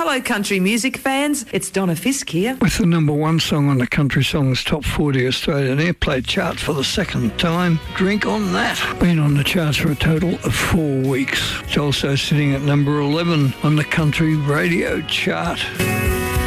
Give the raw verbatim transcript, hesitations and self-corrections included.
Hello, country music fans. It's Donna Fisk here. With the number one song on the Country Songs Top forty Australian Airplay chart for the second time, Drink on That. Been on the charts for a total of four weeks. It's also sitting at number eleven on the Country Radio chart.